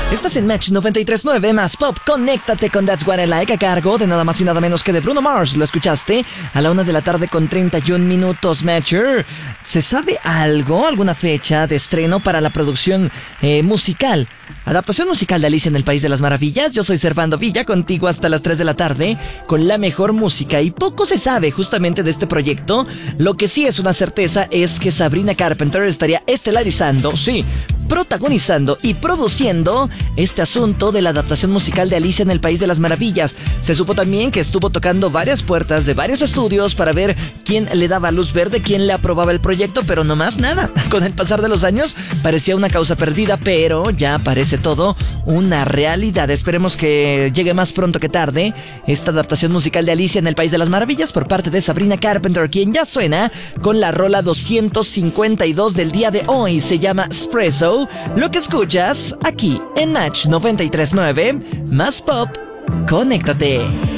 Estás en Match 93.9 más Pop. Conéctate con That's What I Like a cargo de nada más y nada menos que de Bruno Mars. Lo escuchaste a la 1:00 con 31 minutos, Matcher. ¿Se sabe algo? ¿Alguna fecha de estreno para la producción musical? Adaptación musical de Alicia en el País de las Maravillas. Yo soy Servando Villa, contigo hasta las 3 de la tarde con la mejor música. Y poco se sabe justamente de este proyecto. Lo que sí es una certeza es que Sabrina Carpenter estaría estelarizando, sí, protagonizando y produciendo este asunto de la adaptación musical de Alicia en el País de las Maravillas. Se supo también que estuvo tocando varias puertas de varios estudios para ver quién le daba luz verde, quién le aprobaba el proyecto, pero no más nada. Con el pasar de los años parecía una causa perdida, pero ya parece todo una realidad. Esperemos que llegue más pronto que tarde esta adaptación musical de Alicia en el País de las Maravillas por parte de Sabrina Carpenter, quien ya suena con la rola 252 del día de hoy. Se llama Espresso. Lo que escuchas aquí en Match 93.9 más Pop. Conéctate.